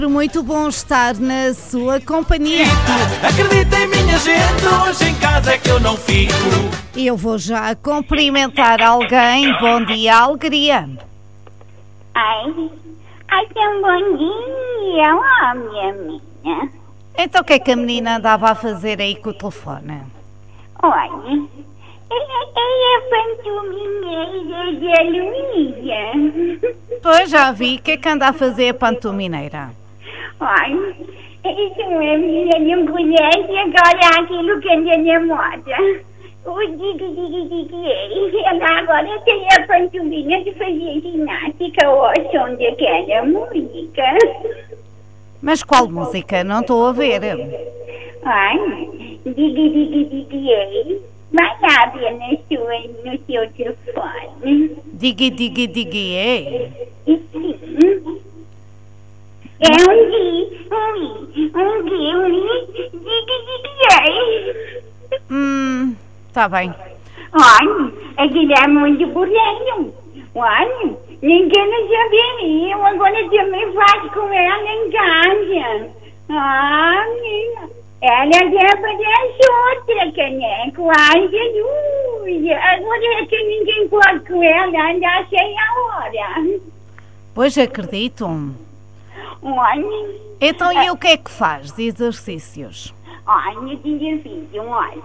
Muito bom estar na sua companhia. Acredita em minha gente, hoje em casa é que eu não fico. Eu vou já cumprimentar alguém. Bom dia, alegria. Ai, tão bom dia, ó, minha amiga. Então o que é que a menina andava a fazer aí com o telefone? Olha, é a pantomineira de Luísa. Pois já vi, o que é que anda a fazer a pantomineira? Olha, isso a minha não conhece agora aquilo que anda na moda. O digue, ela agora tem a pantomina de fazer ginástica ao som daquela música. Mas qual música? Não estou a ver. Olha, digue, vai lá ver no seu telefone. Digue, é? Sim. É um digue, Tá bem. Olha, aquele é muito bonito. Olha, ninguém não sabe eu agora também faço com ela em casa. Menina, ela deve fazer as outras, caneco. Ai, Jesus, agora é que ninguém pode com ela andar sem a hora. Pois acredito. Olha. Então e o que é que faz de exercícios? Olha, de exercício, olha.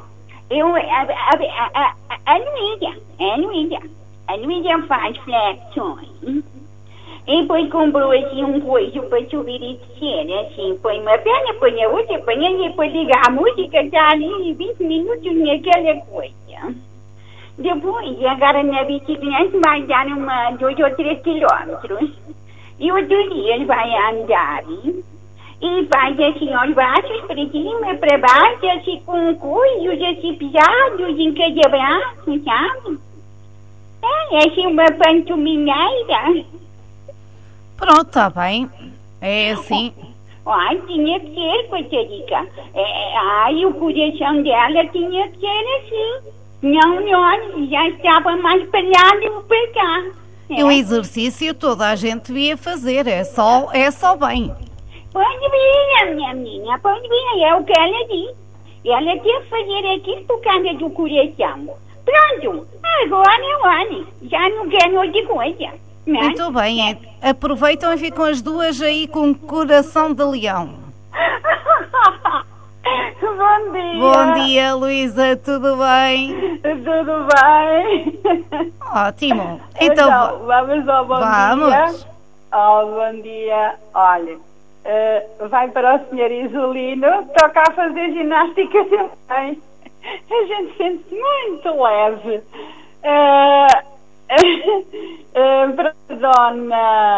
A Luísa faz flexões. E depois comprou assim um coisa para subir e descer, assim, põe uma perna, põe a outra, põe a depois ligar a música, tá ali 20 minutos naquela coisa. Depois, agora na bicicleta vai dar 2 ou 3 quilômetros. E outro dia ele vai andar e faz assim, os braços para cima, para baixo, assim, com coisas assim, pisados em cada braço, sabe? É assim uma pantomineira. Pronto, tá bem. É assim. Ai, tinha que ser, coitadica. O coração dela tinha que ser assim. Não, já estava mais pelado para cá. E o exercício toda a gente devia fazer, é só bem. Pode vir, minha menina, pode vir, é o que ela diz. Ela tem que fazer aquilo por causa do coração. Pronto, agora olha, já não quero outra coisa. Né? Muito bem, aproveitam e ficam as duas aí com coração de leão. Bom dia. Bom dia, Luísa, tudo bem? Tudo bem. Ótimo. Então vamos ao bom dia. Bom dia. Olha, vai para o Sr. Isolino, toca a fazer ginástica também. A gente sente-se muito leve. Para a Dona